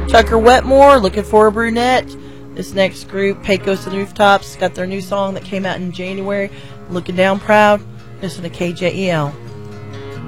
Tucker Wetmore, Looking for a Brunette. This next group, Pecos to the Rooftops, got their new song that came out in January, Looking Down Proud. Listen to KJEL.